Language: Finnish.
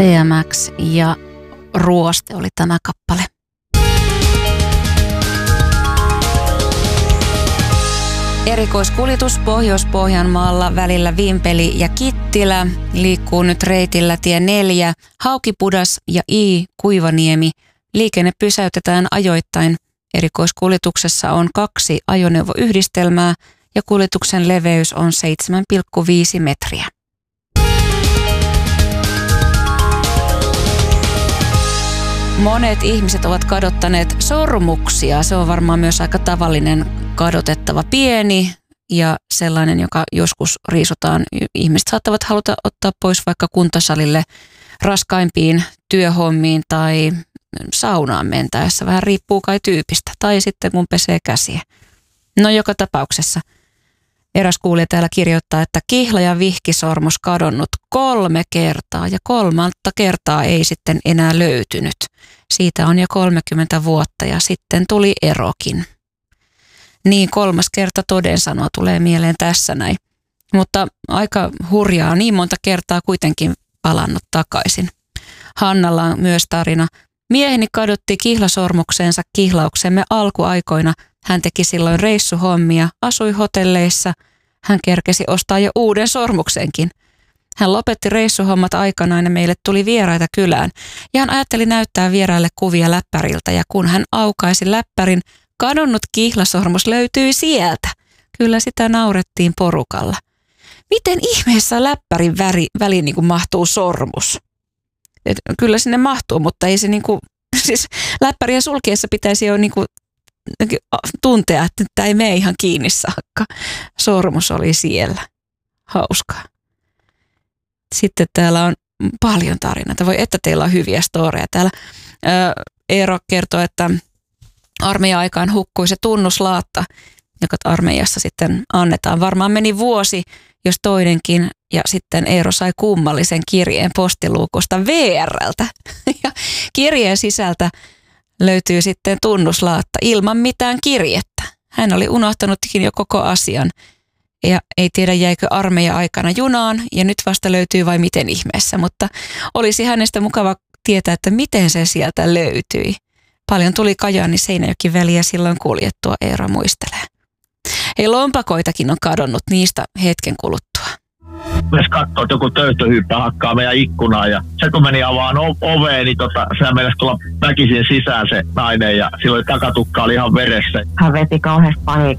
CMX ja Ruoste oli tämä kappale. Erikoiskuljetus Pohjois-Pohjanmaalla välillä Vimpeli ja Kittilä liikkuu nyt reitillä tie 4, Haukipudas ja I. Kuivaniemi. Liikenne pysäytetään ajoittain. Erikoiskuljetuksessa on 2 ajoneuvoyhdistelmää ja kuljetuksen leveys on 7,5 metriä. Monet ihmiset ovat kadottaneet sormuksia. Se on varmaan myös aika tavallinen kadotettava pieni ja sellainen, joka joskus riisutaan. Ihmiset saattavat haluta ottaa pois vaikka kuntosalille raskaimpiin työhommiin tai saunaan mentäessä. Vähän riippuu kai tyypistä. Tai sitten kun pesee käsiä. No joka tapauksessa. Eräs kuulija täällä kirjoittaa, että kihla- ja vihkisormus kadonnut 3 kertaa ja 3. kertaa ei sitten enää löytynyt. Siitä on jo 30 vuotta ja sitten tuli erokin. Niin 3. kerta toden sanoa tulee mieleen tässä näin. Mutta aika hurjaa, niin monta kertaa kuitenkin palannut takaisin. Hannalla on myös tarina. Mieheni kadotti kihlasormuksensa kihlauksemme alkuaikoina. Hän teki silloin reissuhommia, asui hotelleissa. Hän kerkesi ostaa jo uuden sormuksenkin. Hän lopetti reissuhommat aikanaan ja meille tuli vieraita kylään. Ja hän ajatteli näyttää vieraille kuvia läppäriltä ja kun hän aukaisi läppärin, kadonnut kihlasormus löytyi sieltä. Kyllä sitä naurettiin porukalla. Miten ihmeessä läppärin väliin niin kuin mahtuu sormus? Kyllä sinne mahtuu, mutta ei se niin kuin, siis läppäriä sulkiessa pitäisi jo niin kuin tuntea, että tämä ei mene ihan kiinni saakka. Sormus oli siellä. Hauskaa. Sitten täällä on paljon tarinoita. Voi että teillä on hyviä storeja täällä. Eero kertoo, että armeija-aikaan hukkui se tunnuslaatta, joka armeijassa sitten annetaan. Varmaan meni vuosi, jos toinenkin. Ja sitten Eero sai kummallisen kirjeen postiluukusta VR:ltä. Ja kirjeen sisältä löytyy sitten tunnuslaatta ilman mitään kirjettä. Hän oli unohtanutkin jo koko asian. Ja ei tiedä jäikö armeija-aikana junaan ja nyt vasta löytyy vai miten ihmeessä. Mutta olisi hänestä mukava tietää, että miten se sieltä löytyi. Paljon tuli Kajaani-Seinäjoki väliä silloin kuljettua, Eero muistelee. Hei, lompakoitakin on kadonnut niistä hetken kuluttua. Myös katsoo, että joku töyhtöhyyppä hakkaa meidän ikkunaa ja se kun meni avaan oveen, niin sehän meinasi tulla väkisin sisään se nainen ja silloin takatukka oli ihan veressä. Hän veti kauheasti paniikissa